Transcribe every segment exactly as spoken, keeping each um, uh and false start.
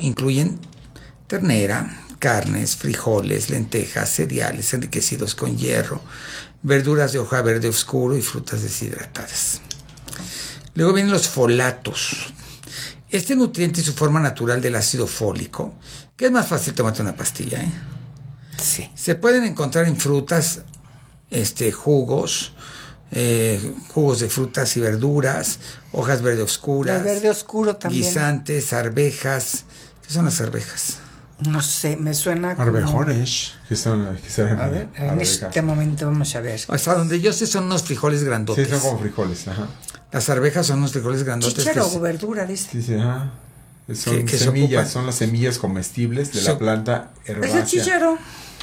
incluyen ternera, carnes, frijoles, lentejas, cereales enriquecidos con hierro, verduras de hoja verde oscuro y frutas deshidratadas. Luego vienen los folatos. Este nutriente y su forma natural del ácido fólico, que es más fácil tomarte una pastilla, ¿eh? Sí. Se pueden encontrar en frutas, este, jugos, eh, jugos de frutas y verduras, hojas verde oscuras, El verde oscuro también. guisantes, arvejas. ¿Qué son las arvejas? No sé, me suena como... Arvejones, que son, que son A ver, en arvejas. este momento vamos a ver. Hasta donde yo sé son unos frijoles grandotes. Sí, son como frijoles, ajá. Las arvejas son unos frijoles grandotes. Chícharo que o se- verdura, dice. Sí, sí, ajá. Son Que- que se semillas, ocupan. son las semillas comestibles de Se- la planta Es herbácea. el chícharo.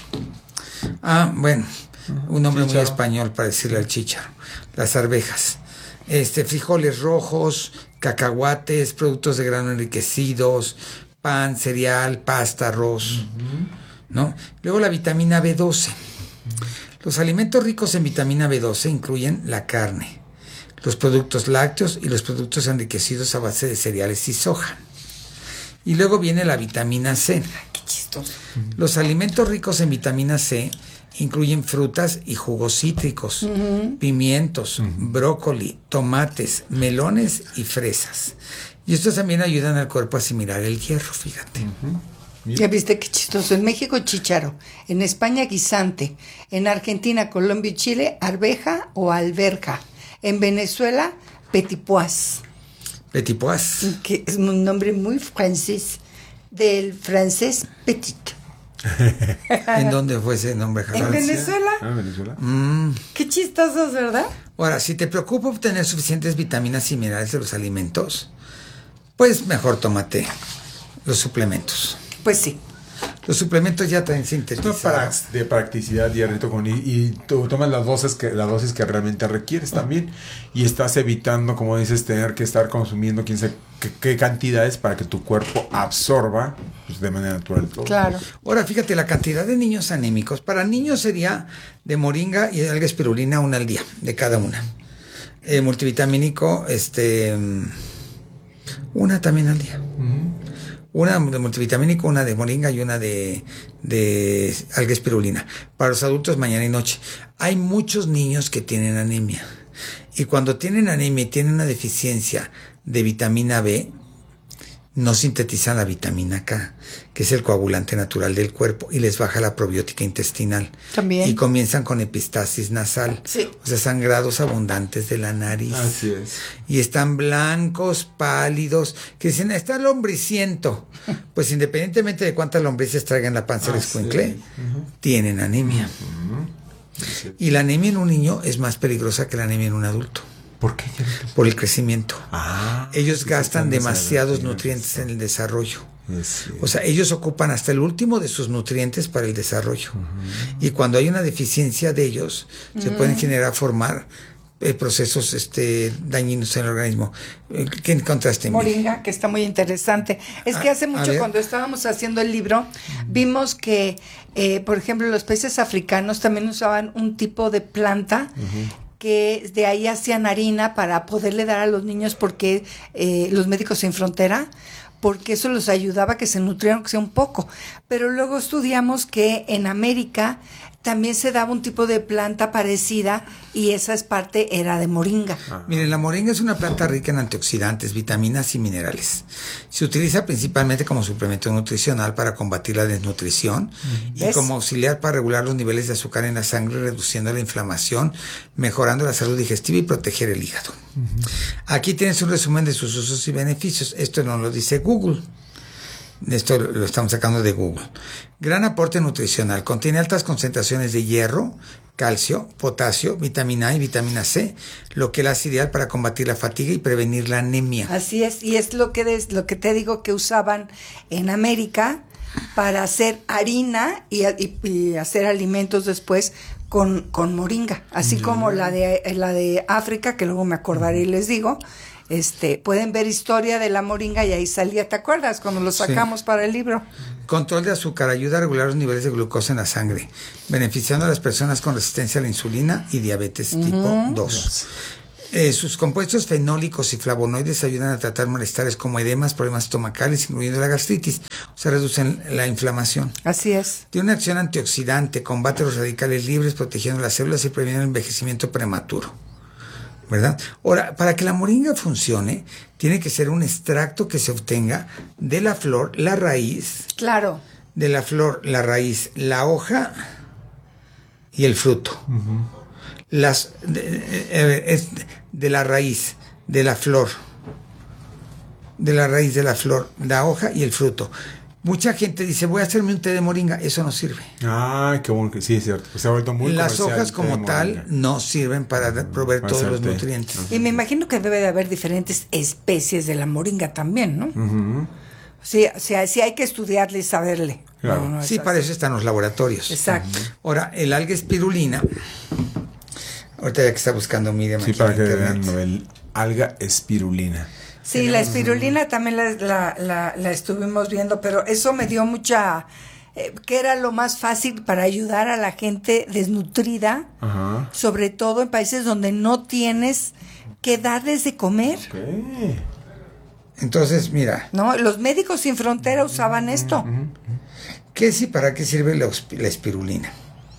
Ah, bueno, un nombre muy Chícharo. español para decirle al chícharo. Las arvejas. Este, frijoles rojos, cacahuates, productos de grano enriquecidos, pan, cereal, pasta, arroz, ¿no? Luego la vitamina B doce. Los alimentos ricos en vitamina B doce incluyen la carne, los productos lácteos y los productos enriquecidos a base de cereales y soja. Y luego viene la vitamina C. Qué chistoso. Los alimentos ricos en vitamina C incluyen frutas y jugos cítricos, pimientos, brócoli, tomates, melones y fresas. Y estos también ayudan al cuerpo a asimilar el hierro, fíjate. Ya viste qué chistoso. En México, chícharo. En España, guisante. En Argentina, Colombia y Chile, arveja o alberja. En Venezuela, petit pois, Petit pois. que es un nombre muy francés, del francés petit. ¿En dónde fue ese nombre, En Jaral? Venezuela. Ah, Venezuela. Mm. Qué chistosos, ¿verdad? Ahora, si te preocupa obtener suficientes vitaminas y minerales de los alimentos, pues mejor tómate los suplementos. Pues sí. Los suplementos ya traen Esto es sintetizados. para, de practicidad diaria, con y, y tú tomas las dosis que la dosis que realmente requieres también y estás evitando, como dices, tener que estar consumiendo quién sabe qué, qué cantidades para que tu cuerpo absorba pues, de manera natural todo. Claro. Ahora, fíjate, la cantidad de niños anémicos. Para niños sería de moringa y de alga espirulina una al día, de cada una. Eh, multivitamínico, este, una también al día. Una de multivitamínico, una de moringa y una de, de alga espirulina. Para los adultos, mañana y noche. Hay muchos niños que tienen anemia. Y cuando tienen anemia y tienen una deficiencia de vitamina B, no sintetizan la vitamina K, que es el coagulante natural del cuerpo, y les baja la probiótica intestinal. También. Y comienzan con epistasis nasal, Sí. o sea, sangrados abundantes de la nariz. Así es. Y están blancos, pálidos, que dicen, está lombriciento. Pues independientemente de cuántas lombrices traigan la panza del Ah, sí. escuincle, tienen anemia. Sí. Y la anemia en un niño es más peligrosa que la anemia en un adulto, ¿Por qué? por el crecimiento. Ah, Ellos sí, gastan están demasiados desarrollando. nutrientes en el desarrollo. Sí. O sea, ellos ocupan hasta el último de sus nutrientes para el desarrollo. Y cuando hay una deficiencia de ellos, se pueden generar, formar eh, procesos este, dañinos en el organismo. Eh, ¿Qué encontraste, Miguel? Moringa, que está muy interesante. Es que Ah, hace a mucho, ver. cuando estábamos haciendo el libro, vimos que, eh, por ejemplo, los países africanos también usaban un tipo de planta que de ahí hacían harina para poderle dar a los niños, porque eh, los médicos sin frontera, porque eso los ayudaba a que se nutrieran, que sea un poco. Pero luego estudiamos que en América también se daba un tipo de planta parecida y esa es parte, era de moringa. Miren, la moringa es una planta rica en antioxidantes, vitaminas y minerales. Se utiliza principalmente como suplemento nutricional para combatir la desnutrición y ¿Ves? como auxiliar para regular los niveles de azúcar en la sangre, reduciendo la inflamación, mejorando la salud digestiva y proteger el hígado. Aquí tienes un resumen de sus usos y beneficios. Esto no lo dice Google. Esto lo estamos sacando de Google. Gran aporte nutricional. Contiene altas concentraciones de hierro, calcio, potasio, vitamina A y vitamina C, lo que la hace ideal para combatir la fatiga y prevenir la anemia. Así es, y es lo que des- lo que te digo que usaban en América para hacer harina y, y- y hacer alimentos después con, con moringa, así como la de la de África, que luego me acordaré y les digo. Este, pueden ver historia de la moringa y ahí salía, ¿te acuerdas? Cuando lo sacamos Sí. para el libro. Control de azúcar. Ayuda a regular los niveles de glucosa en la sangre, beneficiando a las personas con resistencia a la insulina y diabetes tipo dos. Eh, sus compuestos fenólicos y flavonoides ayudan a tratar malestares como edemas, problemas estomacales, incluyendo la gastritis. O sea, reducen la inflamación. Así es. Tiene una acción antioxidante, combate los radicales libres, protegiendo las células y previene el envejecimiento prematuro. ¿Verdad? Ahora, para que la moringa funcione, tiene que ser un extracto que se obtenga de la flor, la raíz. Claro. De la flor, la raíz, la hoja y el fruto. Uh-huh. Las de, de, de, de la raíz, de la flor, de la raíz de la flor, la hoja y el fruto. Mucha gente dice, voy a hacerme un té de moringa. Eso no sirve. Ah, qué bueno que sí, es cierto. Pues se ha vuelto muy Las hojas como tal no sirven para proveer para todos los té. nutrientes. Uh-huh. Y me imagino que debe de haber diferentes especies de la moringa también, ¿no? Uh-huh. Sí, o sea, sí hay que estudiarle y saberle. Claro. No, no sí, para eso están los laboratorios. Exacto. Uh-huh. Ahora, el alga espirulina... Ahorita ya que está buscando Miriam. Sí, para que vean el alga espirulina. Sí, la espirulina también la, la, la, la estuvimos viendo, pero eso me dio mucha... Eh, que era lo más fácil para ayudar a la gente desnutrida, ajá, sobre todo en países donde no tienes que darles de comer. Okay. Entonces, mira... No, los médicos sin frontera usaban esto. ¿Qué es y para qué sirve la, la espirulina?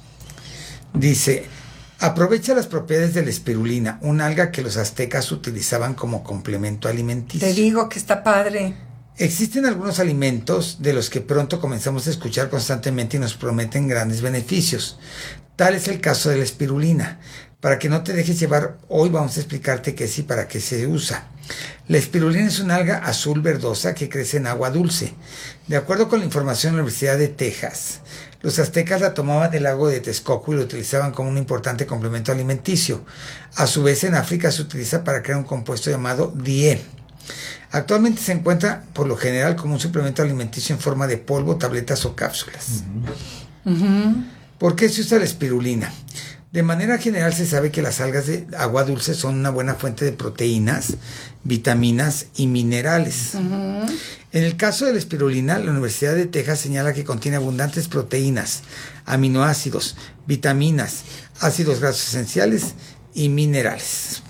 Dice... Aprovecha las propiedades de la espirulina, una alga que los aztecas utilizaban como complemento alimenticio. Te digo que está padre. Existen algunos alimentos de los que pronto comenzamos a escuchar constantemente y nos prometen grandes beneficios. Tal es el caso de la espirulina. Para que no te dejes llevar, hoy vamos a explicarte qué es y para qué se usa. La espirulina es una alga azul verdosa que crece en agua dulce. De acuerdo con la información de la Universidad de Texas, los aztecas la tomaban del lago de Texcoco y lo utilizaban como un importante complemento alimenticio. A su vez, en África se utiliza para crear un compuesto llamado die. Actualmente se encuentra por lo general como un suplemento alimenticio en forma de polvo, tabletas o cápsulas. Uh-huh. Uh-huh. ¿Por qué se usa la espirulina? De manera general se sabe que las algas de agua dulce son una buena fuente de proteínas, vitaminas y minerales. Uh-huh. En el caso de la espirulina, la Universidad de Texas señala que contiene abundantes proteínas, aminoácidos, vitaminas, ácidos grasos esenciales y minerales.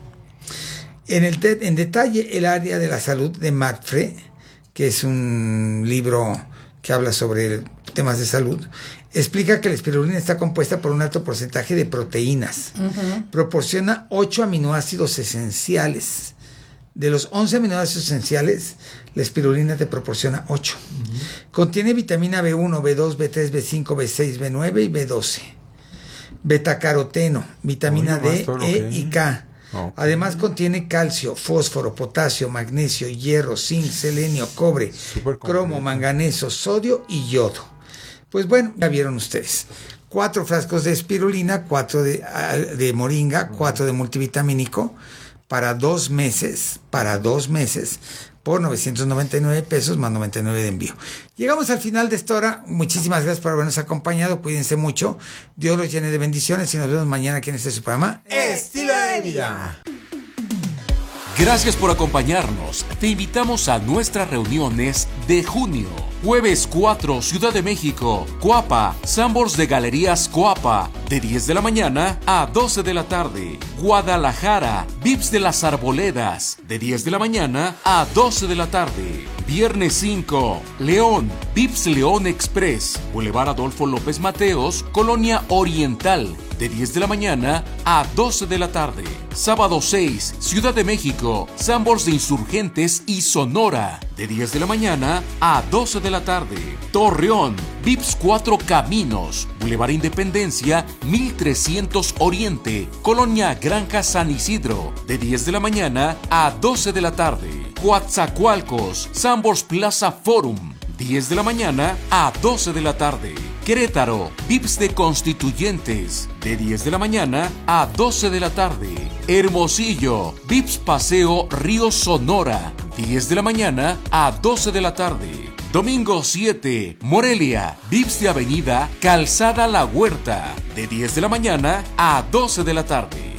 En, el te- en detalle, el área de la salud de Marfre, que es un libro que habla sobre temas de salud, explica que la espirulina está compuesta por un alto porcentaje de proteínas. Uh-huh. Proporciona ocho aminoácidos esenciales. De los once aminoácidos esenciales, la espirulina te proporciona ocho. Uh-huh. Contiene vitamina B uno, B dos, B tres, B cinco, B seis, B nueve y B doce. Betacaroteno, vitamina D, E y K. Okay. Además contiene calcio, fósforo, potasio, magnesio, hierro, zinc, selenio, cobre, cromo, manganeso, sodio y yodo. Pues bueno, ya vieron ustedes. Cuatro frascos de espirulina, cuatro de, de moringa, cuatro de multivitamínico para dos meses, para dos meses, por novecientos noventa y nueve pesos más noventa y nueve de envío. Llegamos al final de esta hora. Muchísimas gracias por habernos acompañado. Cuídense mucho. Dios los llene de bendiciones y nos vemos mañana aquí en este su programa Estilo de Vida. Gracias por acompañarnos. Te invitamos a nuestras reuniones de junio. Jueves cuatro, Ciudad de México, Coapa, Sambors de Galerías Coapa, de diez de la mañana a doce de la tarde. Guadalajara, Vips de las Arboledas, de diez de la mañana a doce de la tarde. Viernes cinco, León, Vips León Express, Boulevard Adolfo López Mateos, Colonia Oriental, de diez de la mañana a doce de la tarde. Sábado seis, Ciudad de México, Sambors de Insurgentes y Sonora, de diez de la mañana a doce de la tarde. Torreón, Vips Cuatro Caminos, Boulevard Independencia, mil trescientos Oriente, Colonia Granja San Isidro, de diez de la mañana a doce de la tarde. Coatzacoalcos, Sambors Plaza Forum, diez de la mañana a doce de la tarde. Querétaro, Vips de Constituyentes, de diez de la mañana a doce de la tarde. Hermosillo, Vips Paseo Río Sonora, diez de la mañana a doce de la tarde. Domingo siete, Morelia, Vips de Avenida Calzada La Huerta, de diez de la mañana a doce de la tarde.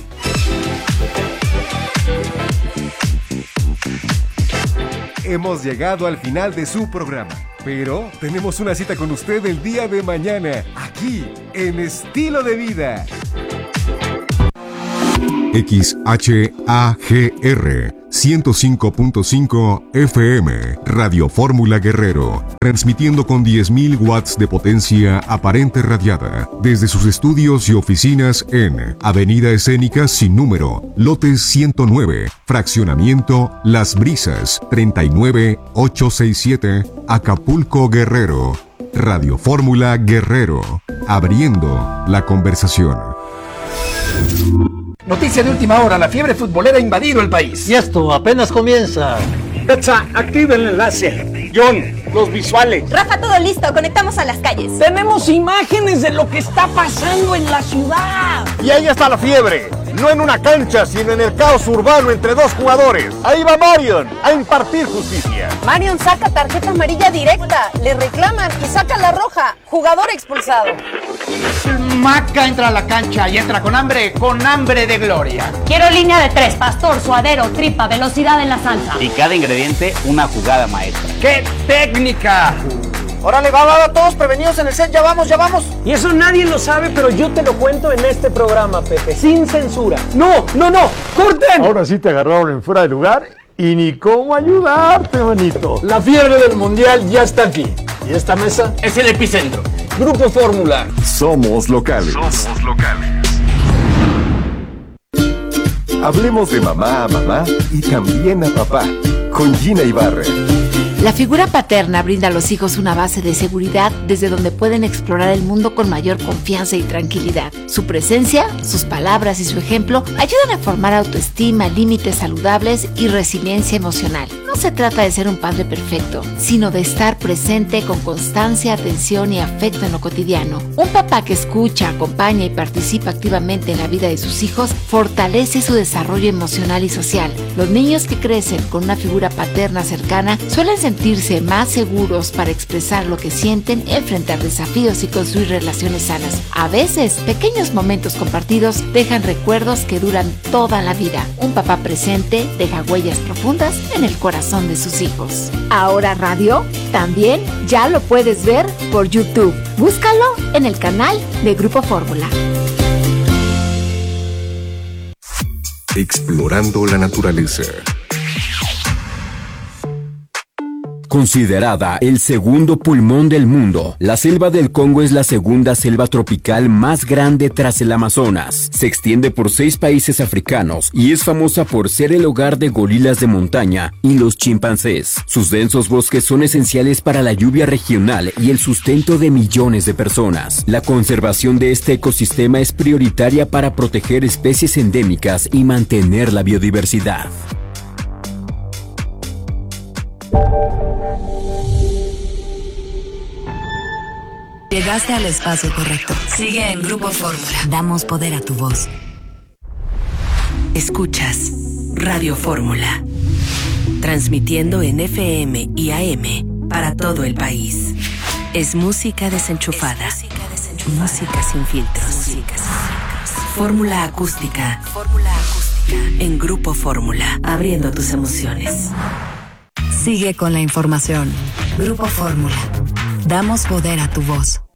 Hemos llegado al final de su programa, pero tenemos una cita con usted el día de mañana, aquí en Estilo de Vida. X H A G R ciento cinco punto cinco F M, Radio Fórmula Guerrero, transmitiendo con diez mil watts de potencia aparente radiada, desde sus estudios y oficinas en Avenida Escénica Sin Número, lote ciento nueve, fraccionamiento Las Brisas, treinta y nueve ochocientos sesenta y siete, Acapulco, Guerrero. Radio Fórmula Guerrero, abriendo la conversación. Noticia de última hora, la fiebre futbolera ha invadido el país. Y esto apenas comienza. Petsa, activa el enlace. John, los visuales. Rafa, todo listo, conectamos a las calles. Tenemos imágenes de lo que está pasando en la ciudad. Y ahí está la fiebre. No en una cancha, sino en el caos urbano entre dos jugadores. Ahí va Marion a impartir justicia. Marion saca tarjeta amarilla directa, le reclaman y saca la roja. Jugador expulsado. Maca entra a la cancha y entra con hambre, con hambre de gloria. Quiero línea de tres, pastor, suadero, tripa, velocidad en la salsa. Y cada ingrediente, una jugada maestra. ¡Qué técnica! Órale, va, va, va, todos prevenidos en el set, ya vamos, ya vamos. Y eso nadie lo sabe, pero yo te lo cuento en este programa, Pepe, sin censura. No, no, no, corten. Ahora sí te agarraron en fuera de lugar y ni cómo ayudarte, manito. La fiebre del mundial ya está aquí. Y esta mesa es el epicentro. Grupo Fórmula. Somos locales. Somos locales. Hablemos de mamá a mamá y también a papá, con Gina Ibarra. La figura paterna brinda a los hijos una base de seguridad desde donde pueden explorar el mundo con mayor confianza y tranquilidad. Su presencia, sus palabras y su ejemplo ayudan a formar autoestima, límites saludables y resiliencia emocional. No se trata de ser un padre perfecto, sino de estar presente con constancia, atención y afecto en lo cotidiano. Un papá que escucha, acompaña y participa activamente en la vida de sus hijos fortalece su desarrollo emocional y social. Los niños que crecen con una figura paterna cercana suelen sentirse más seguros para expresar lo que sienten, enfrentar desafíos y construir relaciones sanas. A veces, pequeños momentos compartidos dejan recuerdos que duran toda la vida. Un papá presente deja huellas profundas en el corazón de sus hijos. Ahora Radio también ya lo puedes ver por YouTube. Búscalo en el canal de Grupo Fórmula. Explorando la naturaleza. Considerada el segundo pulmón del mundo, la selva del Congo es la segunda selva tropical más grande tras el Amazonas. Se extiende por seis países africanos y es famosa por ser el hogar de gorilas de montaña y los chimpancés. Sus densos bosques son esenciales para la lluvia regional y el sustento de millones de personas. La conservación de este ecosistema es prioritaria para proteger especies endémicas y mantener la biodiversidad. Llegaste al espacio correcto. Sigue en Grupo Fórmula. Damos poder a tu voz. Escuchas Radio Fórmula. Transmitiendo en F M y A M para todo el país. Es música desenchufada. Es música desenchufada. Música sin filtros. Música sin filtros. Fórmula acústica. Fórmula acústica. En Grupo Fórmula. Abriendo tus emociones. Sigue con la información. Grupo Fórmula. Damos poder a tu voz.